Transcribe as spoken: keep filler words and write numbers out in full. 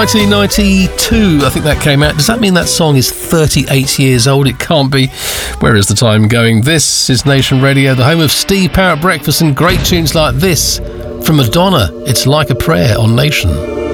nineteen ninety-two, I think that came out. Does that mean that song is thirty-eight years old? It can't be. Where is the time going? This is Nation Radio, the home of Steve Power Breakfast and great tunes like this from Madonna. It's Like a Prayer on Nation.